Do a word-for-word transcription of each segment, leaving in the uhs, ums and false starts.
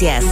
Noticias.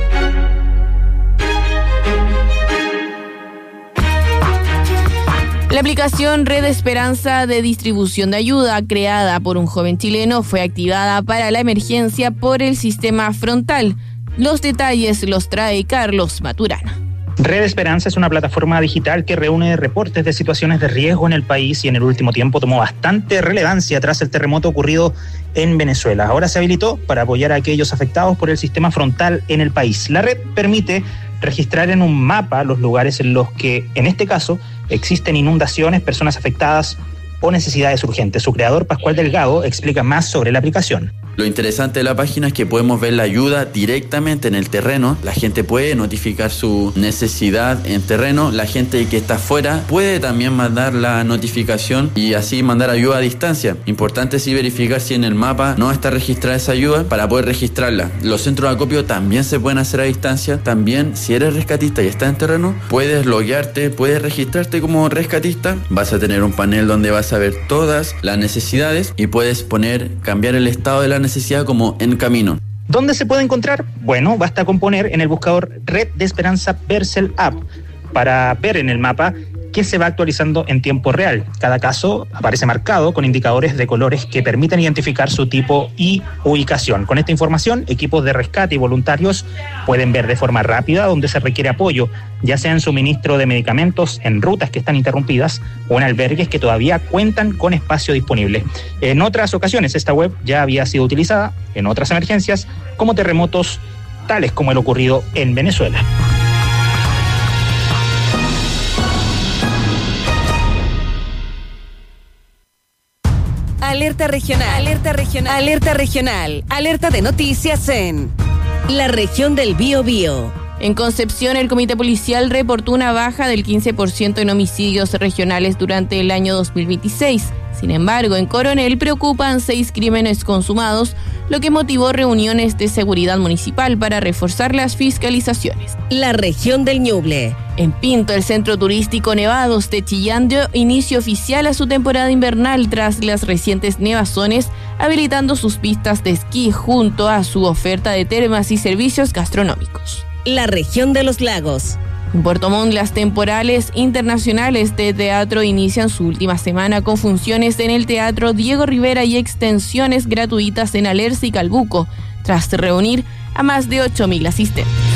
La aplicación Red Esperanza de distribución de ayuda, creada por un joven chileno, fue activada para la emergencia por el sistema Frontal. Los detalles los trae Carlos Maturana. Red Esperanza es una plataforma digital que reúne reportes de situaciones de riesgo en el país y en el último tiempo tomó bastante relevancia tras el terremoto ocurrido en Venezuela. Ahora se habilitó para apoyar a aquellos afectados por el sistema Frontal en el país. La red permite registrar en un mapa los lugares en los que, en este caso, existen inundaciones, personas afectadas o necesidades urgentes. Su creador, Pascual Delgado, explica más sobre la aplicación. Lo interesante de la página es que podemos ver la ayuda directamente en el terreno. La gente puede notificar su necesidad en terreno. La gente que está afuera puede también mandar la notificación y así mandar ayuda a distancia. Importante sí verificar si en el mapa no está registrada esa ayuda para poder registrarla. Los centros de acopio también se pueden hacer a distancia. También, si eres rescatista y estás en terreno, puedes loguearte, puedes registrarte como rescatista. Vas a tener un panel donde vas a ver todas las necesidades y puedes poner, cambiar el estado de la necesidad como en camino. ¿Dónde se puede encontrar? Bueno, basta con poner en el buscador Red de Esperanza Vercel App para ver en el mapa que se va actualizando en tiempo real. Cada caso aparece marcado con indicadores de colores que permiten identificar su tipo y ubicación. Con esta información, equipos de rescate y voluntarios pueden ver de forma rápida dónde se requiere apoyo, ya sea en suministro de medicamentos, en rutas que están interrumpidas o en albergues que todavía cuentan con espacio disponible. En otras ocasiones, esta web ya había sido utilizada en otras emergencias, como terremotos tales como el ocurrido en Venezuela. Alerta regional, alerta regional, alerta regional, alerta de noticias en la región del Biobío. En Concepción, el Comité Policial reportó una baja del quince por ciento en homicidios regionales durante el año dos mil veintiséis. Sin embargo, en Coronel preocupan seis crímenes consumados, lo que motivó reuniones de seguridad municipal para reforzar las fiscalizaciones. La región del Ñuble. En Pinto, el centro turístico Nevados de Chillán dio inicio oficial a su temporada invernal tras las recientes nevazones, habilitando sus pistas de esquí junto a su oferta de termas y servicios gastronómicos. La región de los lagos. En Puerto Montt, las temporales internacionales de teatro inician su última semana con funciones en el Teatro Diego Rivera y extensiones gratuitas en Alerce y Calbuco, tras reunir a más de ocho mil asistentes.